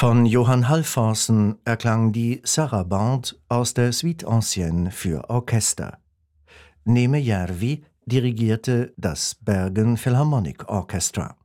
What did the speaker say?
Von Johann Halvorsen erklang die Sarabande aus der Suite Ancienne für Orchester. Neeme Järvi dirigierte das Bergen Philharmonic Orchestra.